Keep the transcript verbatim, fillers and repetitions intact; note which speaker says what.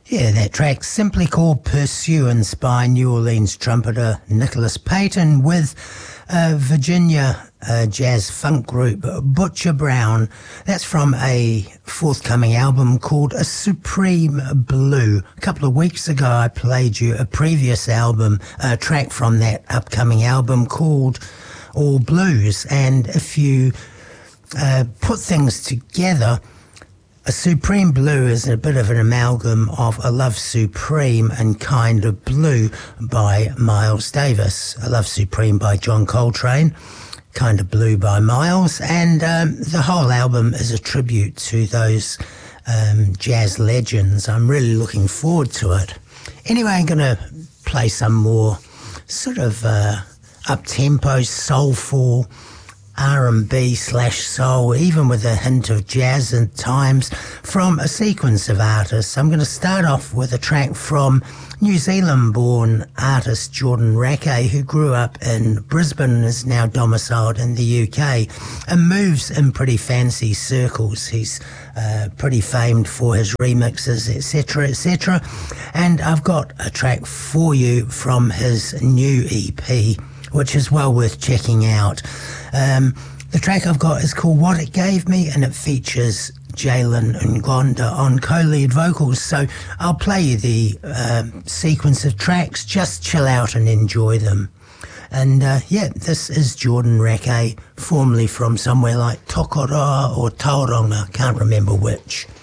Speaker 1: Yeah, that track's simply called Pursuance by New Orleans trumpeter Nicholas Payton with uh, Virginia uh, jazz funk group Butcher Brown. That's from a forthcoming album called A Supreme Blue. A couple of weeks ago I played you a previous album, a track from that upcoming album called All Blues, and if you uh, put things together, A Supreme Blue is a bit of an amalgam of A Love Supreme and Kind of Blue by Miles Davis. A Love Supreme by John Coltrane, Kind of Blue by Miles, and um, the whole album is a tribute to those um, jazz legends. I'm really looking forward to it. Anyway, I'm going to play some more sort of uh, up-tempo, soulful, R and B slash soul, even with a hint of jazz at times, from a sequence of artists. I'm going to start off with a track from New Zealand-born artist Jordan Rakei, who grew up in Brisbane and is now domiciled in the U K and moves in pretty fancy circles. He's uh, pretty famed for his remixes, et cetera, et cetera. And I've got a track for you from his new E P, which is well worth checking out. Um, the track I've got is called What It Gave Me, and it features Jalen Ngonda on co-lead vocals. So I'll play you the uh, sequence of tracks. Just chill out and enjoy them. And uh, yeah, this is Jordan Rakei, formerly from somewhere like Tokoroa or Tauranga, can't remember which.